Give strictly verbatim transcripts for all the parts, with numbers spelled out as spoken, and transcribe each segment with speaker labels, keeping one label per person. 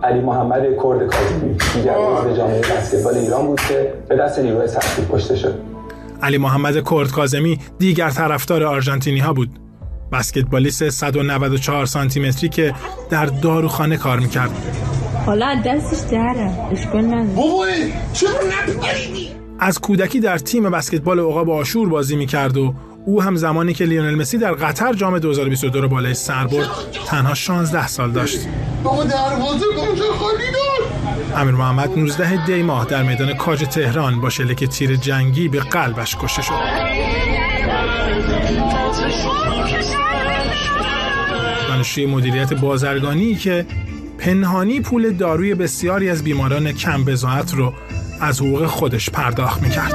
Speaker 1: علی محمد کرد کاظمی دیگر عضو جامعه بسکتبال ایران بود که به دست نیروهای سرکوب کشته شد.
Speaker 2: علی محمد کرد کاظمی دیگر طرفدار آرژانتینی ها بود. بسکتبالیست صد و نود و چهار سانتی متری که در داروخانه کار میکرد.
Speaker 3: حالا دستش دره اشکال نداره.
Speaker 4: بابای چرا نپریدی؟
Speaker 2: از کودکی در تیم بسکتبال عقاب آشور بازی میکرد و او هم زمانی که لیونل مسی در قطر جام دو هزار و بیست و دو رو بالای سر برد تنها شانزده سال داشت.
Speaker 4: بابا دروازه کجا خالی دار؟
Speaker 2: امیر محمد نوزده دی ماه در میدان کاج تهران با شلیک تیر جنگی به قلبش کشته شد. دانشجوی مدیریت بازرگانی که پنهانی پول داروی بسیاری از بیماران کم بضاعت رو از حقوق خودش پرداخت میکرد.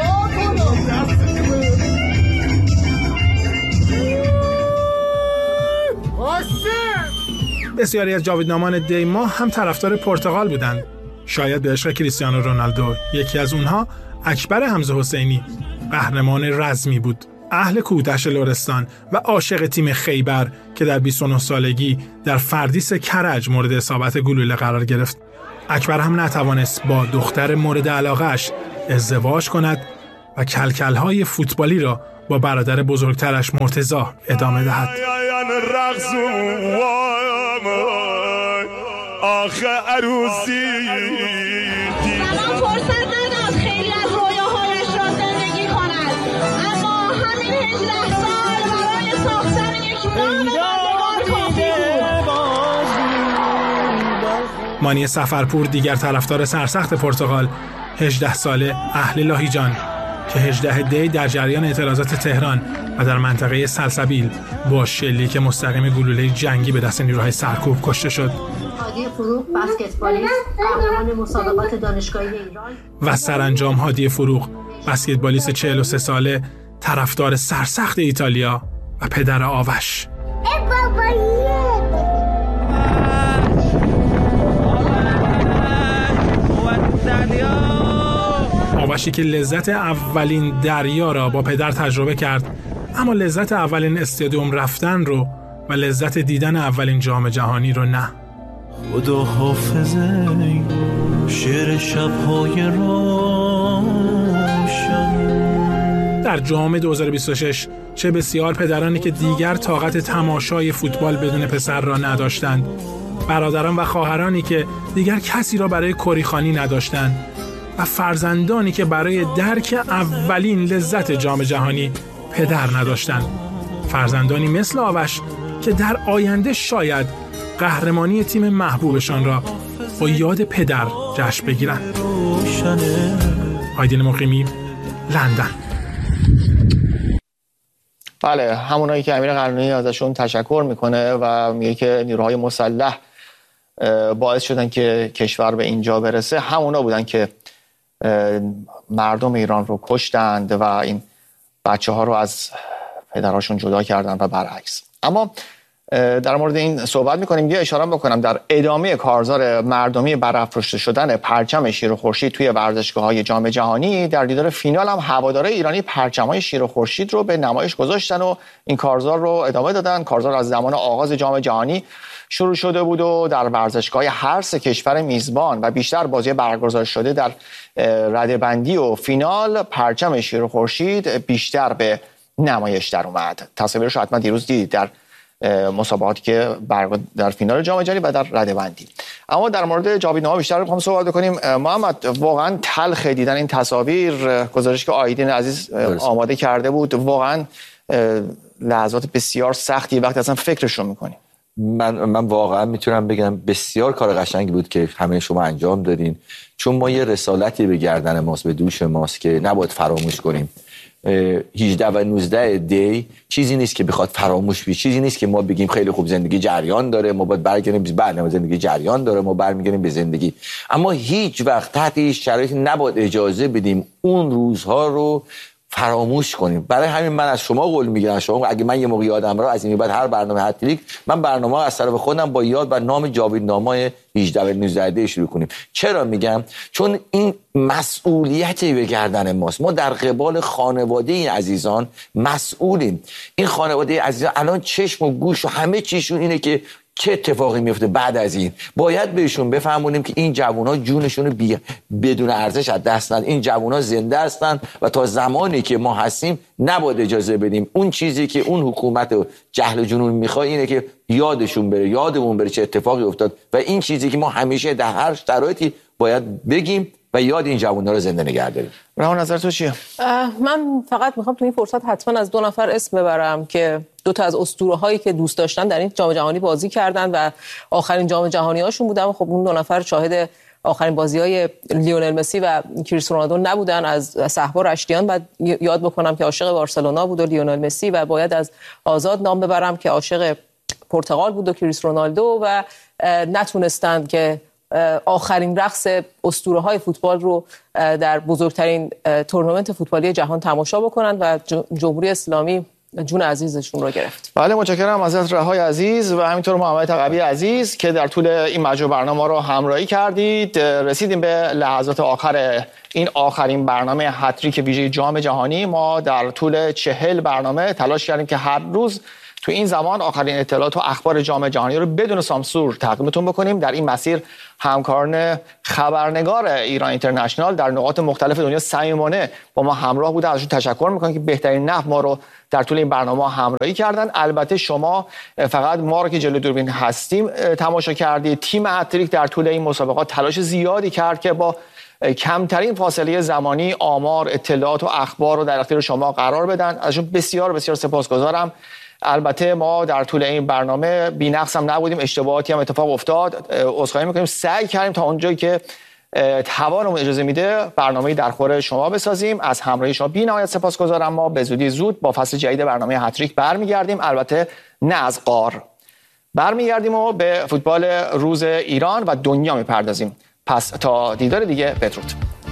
Speaker 2: بسیاری از جاویدنامان دی ماه هم طرفدار پرتغال بودند. شاید به عشق کریستیانو رونالدو. یکی از اونها اکبر حمزه حسینی قهرمان رزمی بود، اهل کودش لرستان و عاشق تیم خیبر که در بیست و نه سالگی در فردیس کرج مورد اصابت گلوله قرار گرفت. اکبر هم نتوانست با دختر مورد علاقه‌اش ازدواج کند و کلکل‌های فوتبالی را با برادر بزرگترش مرتضی ادامه دهد.
Speaker 5: آخه عروسی
Speaker 6: زمان فرصت نداد خیلی از رویاهایش را زندگی کند، اما همین هجده سال برای ساختن یک نام ماندگار کافی بود.
Speaker 2: مانی سفرپور دیگر طرفدار سرسخت پرتغال، هجده ساله اهل لاهیجان که هجده دی در جریان اعتراضات تهران و در منطقه سلسبیل با شلیک مستقیم گلوله جنگی به دست نیروهای سرکوب کشته شد.
Speaker 7: هادی فروغ بسکتبالیست، قهرمان مسابقات دانشگاهی ایران. و
Speaker 2: سرانجام هادی فروغ بسکتبالیست چهل و سه ساله، طرفدار سرسخت ایتالیا و پدر آوش. آوشی که لذت اولین دریا را با پدر تجربه کرد، اما لذت اولین استادیوم رفتن رو و لذت دیدن اولین جام جهانی رو نه.
Speaker 8: خدا حافظه شعر شب‌های روشن.
Speaker 2: در جام دو هزار و بیست و شش چه بسیار پدرانی که دیگر طاقت تماشای فوتبال بدون پسر را نداشتند، برادران و خواهرانی که دیگر کسی را برای کریخانی نداشتند و فرزندانی که برای درک اولین لذت جام جهانی پدر نداشتند. فرزندانی مثل آوش که در آینده شاید قهرمانی تیم محبوبشان را با یاد پدر جشن بگیرند. آیدین مقیمی، لندن.
Speaker 9: بله، همونایی که امیر قرنی ازشون تشکر میکنه و میگه که نیروهای مسلح باعث شدن که کشور به اینجا برسه، همونا بودن که مردم ایران رو کشتند و این بچه ها رو از پدراشون جدا کردن و برعکس. اما در مورد این صحبت میکنیم. یه اشاره بکنم در ادامه کارزار مردمی برافراشته شدن پرچم شیر و خورشید توی ورزشگاه‌های جام جهانی، در دیدار فینال هم هوادارهای ایرانی پرچم‌های شیر و خورشید رو به نمایش گذاشتن و این کارزار رو ادامه دادن. کارزار از زمان آغاز جام جهانی شروع شده بود و در ورزشگاه هر سه کشور میزبان و بیشتر بازی برگزار شده در رده‌بندی و فینال پرچم شیر و خورشید بیشتر به نمایش در اومد. تصاویرش حتما دیروز دیدید در مسابقاتی که در فینال جام جهانی و در رده‌بندی. اما در مورد جاویدنامه‌ها بیشتر می‌خوام صحبت کنیم. محمد، واقعا تلخ دیدن این تصاویر. گزارش که آیدین عزیز آماده کرده بود واقعا لحظات بسیار سختی، وقتی اصلا فکرش رو می‌کنیم.
Speaker 10: من من واقعا میتونم بگم بسیار کار قشنگی بود که همه شما انجام دادین، چون ما یه رسالتی به گردن ماست، به دوش ماست که نباید فراموش کنیم. هجده و نوزده دی چیزی نیست که بخواد فراموش بشه، چیزی نیست که ما بگیم خیلی خوب زندگی جریان داره، ما باید برگردیم. بله، زندگی جریان داره، ما برمیگردیم به زندگی، اما هیچ وقت تحت هیچ شرایطی نباید اجازه بدیم اون روزها رو فراموش کنیم. برای همین من از شما قول میگیرم، شما اگه من یه موقع یادم را از این بعد هر برنامه هتریک من برنامه از طرف خودم با یاد و نام جاویدنامه‌های هجده و نوزده دی شروع کنیم. چرا میگم؟ چون این مسئولیتی به گردن ماست. ما در قبال خانواده این عزیزان مسئولیم. این خانواده عزیزان الان چشم و گوش و همه چیشون اینه که چه اتفاقی میفته بعد از این. باید بهشون بفهمونیم که این جوونا جونشون بی... بدون ارزش از دست ندن. این جوونا زنده هستن و تا زمانی که ما هستیم نباید اجازه بدیم اون چیزی که اون حکومت و جهل و جنون میخواد اینه که یادشون بره، یادمون بره چه اتفاقی افتاد و این چیزی که ما همیشه در هر شرایطی باید بگیم و یاد این جوونا رو زنده نگه داریم.
Speaker 9: رها نظر تو چیه؟
Speaker 11: من فقط میخوام تو این فرصت حتما از دو نفر اسم ببرم که دو تا از اسطوره هایی که دوست داشتن در این جام جهانی بازی کردن و آخرین جام جهانی هاشون بودن. خب اون دو نفر شاهد آخرین بازی های لیونل مسی و کریستیانو رونالدو نبودن. از صحبا رشتیان بعد یاد بکنم که عاشق بارسلونا بود و لیونل مسی، و باید از آزاد نام ببرم که عاشق پرتغال بود و کریستیانو رونالدو و نتونستند که آخرین رقص اسطوره‌های فوتبال رو در بزرگترین تورنمنت فوتبالی جهان تماشا بکنن و جمهوری اسلامی جون عزیزشون رو گرفت.
Speaker 9: بله متشکرم از رهای عزیز و همینطور محمد تقوی عزیز که در طول این مجموعه برنامه رو همراهی کردید. رسیدیم به لحظات آخر این آخرین برنامه هتریک ویژه جام جهانی. ما در طول چهل برنامه تلاش کردیم که هر روز تو این زمان آخرین اطلاعات و اخبار جام جهانی رو بدون سانسور تقدیمتون بکنیم. در این مسیر همکاران خبرنگار ایران اینترنشنال در نقاط مختلف دنیا صمیمانه با ما همراه بودن. ازشون تشکر میکنم که بهترین نحو ما رو در طول این برنامه همراهی کردن. البته شما فقط ما رو که جلوی دوربین هستیم تماشا کردید. تیم هتریک در طول این مسابقات تلاش زیادی کرد که با کمترین فاصله زمانی آمار، اطلاعات و اخبار رو در اختیار شما قرار بدن. ازشون بسیار بسیار سپاسگزارم. البته ما در طول این برنامه بی‌نقص هم نبودیم، اشتباهاتی هم اتفاق افتاد. عذرخواهی می‌کنیم. سعی کردیم تا اونجایی که توانمون اجازه میده برنامه‌ای در خور شما بسازیم. از همراهی شما بی‌نهایت سپاسگزارم. ما به زودی زود با فصل جدید برنامه هتریک برمیگردیم. البته نه از غار. برمیگردیم و به فوتبال روز ایران و دنیا میپردازیم. پس تا دیدار دیگه، بدرود.